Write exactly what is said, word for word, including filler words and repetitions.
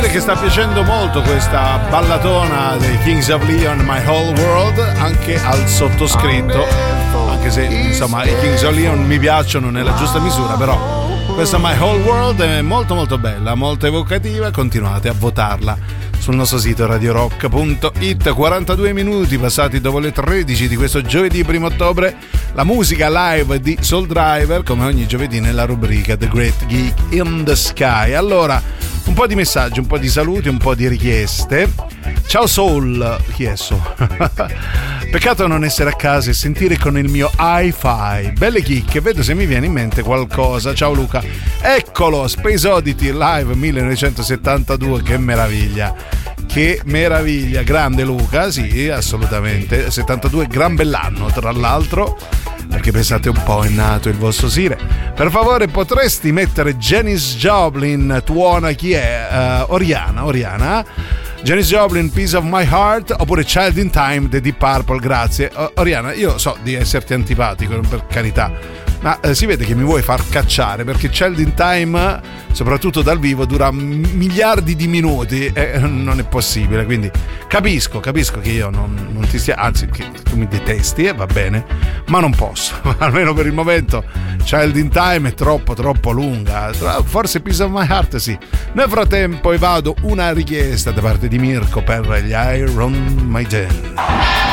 vede che sta piacendo molto questa ballatona dei Kings of Leon, My Whole World, anche al sottoscritto, anche se insomma i Kings of Leon mi piacciono nella giusta misura, però questa My Whole World è molto molto bella, molto evocativa. Continuate a votarla sul nostro sito radio rock punto it. quarantadue minuti passati dopo le tredici di questo giovedì primo ottobre, la musica live di Soul Driver, come ogni giovedì nella rubrica The Great Geek in the Sky. Allora, un po' di messaggi, un po' di saluti, un po' di richieste. Ciao Soul, chi è Soul? Peccato non essere a casa e sentire con il mio hi-fi. Belle chicche, vedo se mi viene in mente qualcosa. Ciao Luca. Eccolo, Space Oddity Live millenovecentosettantadue, che meraviglia. Che meraviglia, grande Luca, sì, assolutamente. settantadue, gran bell'anno, tra l'altro, perché pensate un po', è nato il vostro Sire. Per favore, potresti mettere Janis Joplin, tuona chi è? Uh, Oriana, Oriana. Janis Joplin, Piece of My Heart, oppure Child in Time dei Deep Purple, grazie. Uh, Oriana, io so di esserti antipatico, per carità, ma eh, si vede che mi vuoi far cacciare, perché Child in Time, soprattutto dal vivo, dura miliardi di minuti e eh, non è possibile, quindi capisco, capisco che io non, non ti stia, anzi che tu mi detesti e eh, va bene, ma non posso, almeno per il momento Child in Time è troppo troppo lunga, forse Piece of My Heart sì. Nel frattempo evado una richiesta da parte di Mirko per gli Iron Maiden.